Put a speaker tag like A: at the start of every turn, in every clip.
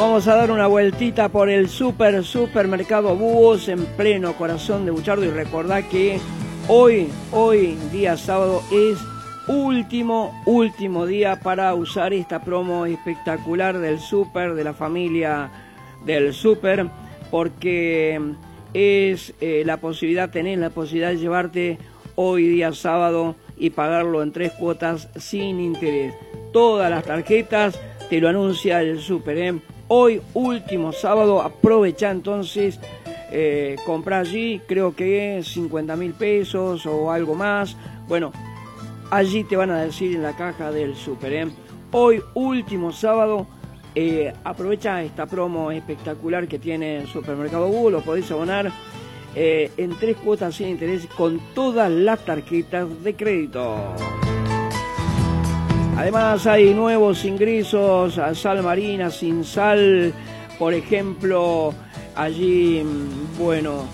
A: vamos a dar una vueltita por el supermercado Búhos en pleno corazón de Buchardo, y recordá que hoy día sábado es último día para usar esta promo espectacular del super, de la familia del super, porque es tenés la posibilidad de llevarte hoy día sábado y pagarlo en 3 cuotas sin interés. Todas las tarjetas te lo anuncia el super, Hoy último sábado, aprovecha entonces, comprá allí, creo que 50.000 pesos o algo más. Bueno, allí te van a decir en la caja del super, Hoy último sábado, aprovecha esta promo espectacular que tiene el supermercado Búhos. Lo podéis abonar en 3 cuotas sin interés con todas las tarjetas de crédito. Además hay nuevos ingresos a sal marina, sin sal, por ejemplo, allí, bueno,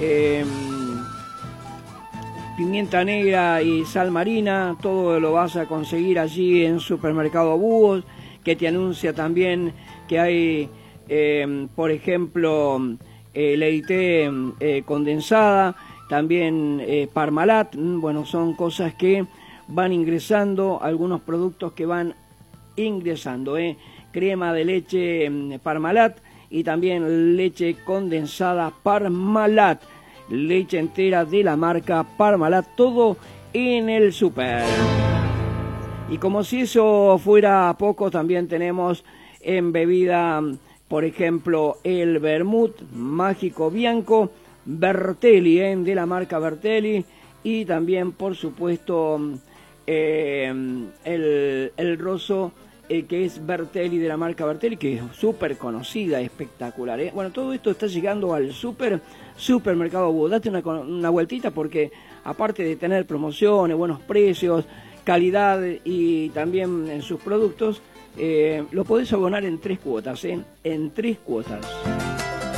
A: pimienta negra y sal marina, todo lo vas a conseguir allí en Supermercado Búhos, que te anuncia también que hay, por ejemplo, leite condensada, también Parmalat. Bueno, son cosas que van ingresando, algunos productos que van ingresando, crema de leche Parmalat y también leche condensada Parmalat, leche entera de la marca Parmalat, todo en el super. Y como si eso fuera poco, también tenemos en bebida, por ejemplo, el vermut mágico bianco Bertelli, de la marca Bertelli, y también, por supuesto, el rosso, que es Bertelli, de la marca Bertelli, que es súper conocida, espectacular. Bueno, todo esto está llegando al supermercado Búhos. Date una vueltita, porque aparte de tener promociones, buenos precios, calidad y también en sus productos, lo podés abonar en 3 cuotas, en 3 cuotas.